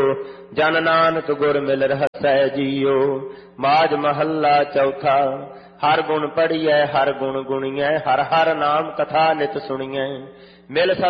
ਜਨ ਨਾਨਕ ਗੁਰ ਮਿਲ ਰਹਸੈ ਜੀਓ। ਮਾਝ ਮਹੱਲਾ ਚੌਥਾ। ਹਰ ਗੁਣ ਪੜੀਐ ਹਰ ਗੁਣ ਗੁਣੀਐ, ਹਰ ਹਰ ਨਾਮ ਕਥਾ ਨਿਤ ਸੁਣੀਐ। ਮਿਲ